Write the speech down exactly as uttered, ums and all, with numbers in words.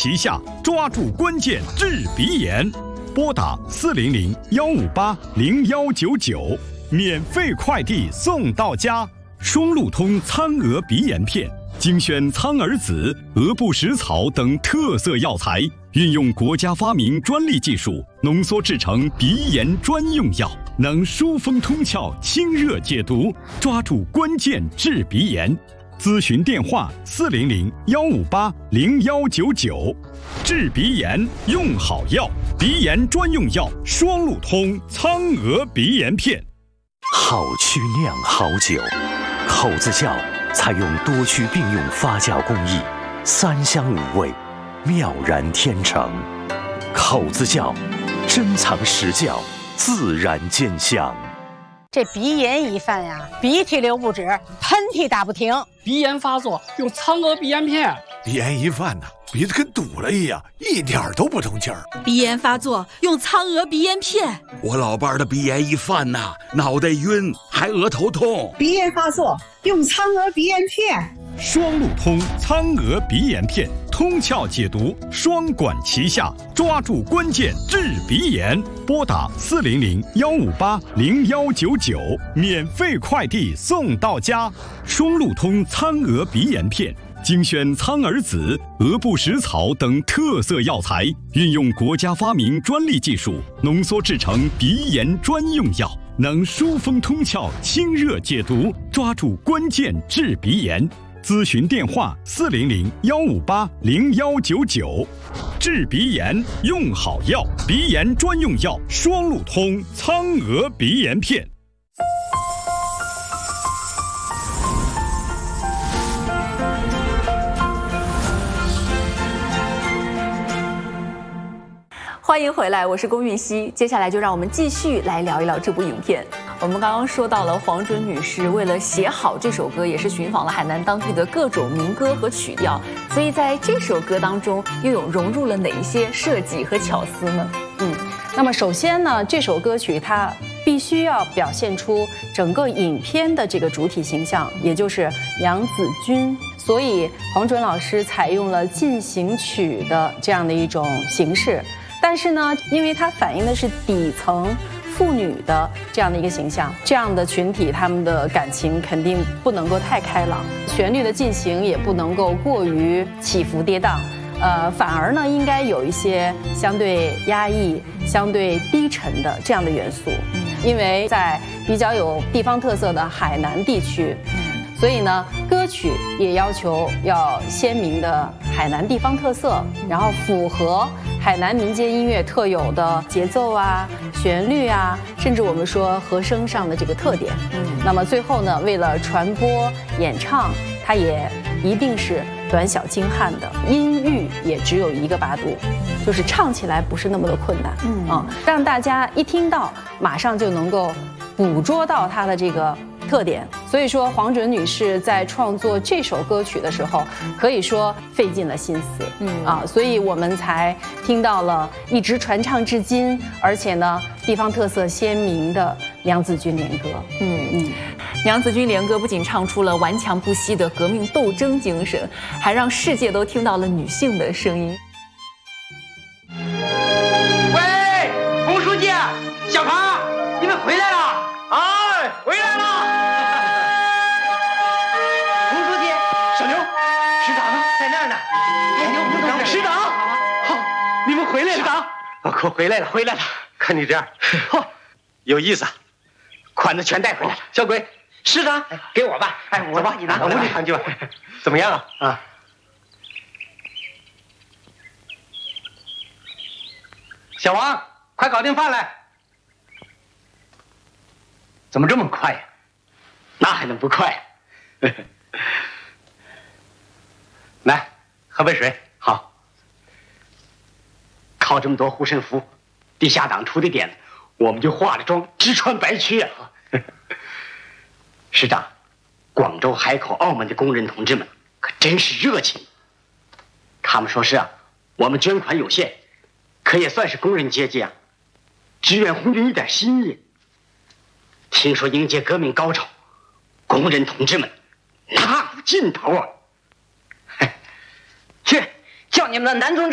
齐下，抓住关键治鼻炎。拨打四零零幺五八零幺九九，免费快递送到家。双鹿通苍蛾鼻炎片，精选苍耳子、鹅不食草等特色药材，运用国家发明专利技术，浓缩制成鼻炎专用药，能疏风通窍、清热解毒，抓住关键治鼻炎。咨询电话：四零零幺五八零幺九九。治鼻炎用好药，鼻炎专用药双鹿通苍蛾鼻炎片。 好曲酿好酒，口子窖采用多曲并用发酵工艺，三香五味，妙然天成。口子窖，珍藏实窖，自然见香。 这鼻炎一犯呀，鼻涕流不止，喷嚏打不停。 鼻炎发作用苍蛾鼻炎片。 鼻炎一犯呢，鼻子跟堵了一样，一点都不通气儿。 鼻炎发作用苍蛾鼻炎片。 我老伴儿的鼻炎一犯呐，脑袋晕，还额头痛。 鼻炎发作用苍蛾鼻炎片。 双鹿通苍蛾鼻炎片，通窍解毒，双管齐下，抓住关键治鼻炎。拨打四零零幺五八零幺九九，免费快递送到家。双鹿通苍蛾鼻炎片，精选苍耳子、鹅不食草等特色药材，运用国家发明专利技术，浓缩制成鼻炎专用药，能疏风通窍、清热解毒，抓住关键治鼻炎。咨询电话：四零零幺五八零幺九九。治鼻炎用好药，鼻炎专用药双鹿通苍蛾鼻炎片。 欢迎回来，我是龚韵希。接下来就让我们继续来聊一聊这部影片。我们刚刚说到了黄准女士为了写好这首歌，也是寻访了海南当地的各种民歌和曲调，所以在这首歌当中又有融入了哪一些设计和巧思呢？ 嗯，那么首先呢，这首歌曲它必须要表现出整个影片的这个主体形象，也就是娘子军。所以黄准老师采用了进行曲的这样的一种形式。但是呢，因为它反映的是底层妇女的这样的一个形象，这样的群体，他们的感情肯定不能够太开朗，旋律的进行也不能够过于起伏跌宕，呃，反而呢，应该有一些相对压抑、相对低沉的这样的元素，因为在比较有地方特色的海南地区。所以呢，歌曲也要求要鲜明的海南地方特色，然后符合海南民间音乐特有的节奏啊、旋律啊，甚至我们说和声上的这个特点。嗯，那么最后呢，为了传播演唱，它也一定是短小精悍的，音域也只有一个八度，就是唱起来不是那么的困难。嗯啊，让大家一听到马上就能够捕捉到它的这个特点。所以说黄准女士在创作这首歌曲的时候，可以说费尽了心思。嗯啊，所以我们才听到了一直传唱至今，而且呢地方特色鲜明的娘子军联歌。 嗯嗯，娘子军联歌不仅唱出了顽强不息的革命斗争精神，还让世界都听到了女性的声音。 喂，洪书记，小庞，你们回来了？哎，回来了。洪书记，小刘，师长呢？在那儿呢。哎，刘洪师长，好，你们回来了。师长，我可回来了，回来了。看你这样，嚯，有意思啊！款子全带回来了。小鬼，师长，给我吧。哎，我吧，你拿，我屋里谈去吧。怎么样啊？啊。小王，快搞定饭来！怎么这么快呀？那还能不快？来，喝杯水。好。靠这么多护身符，地下党出的点子，我们就化了妆，直穿白靴啊！师长，广州、海口、澳门的工人同志们可真是热情。他们说是啊，我们捐款有限，可也算是工人阶级啊，支援红军一点心意。听说迎接革命高潮，工人同志们那劲头啊！去，叫你们的男同志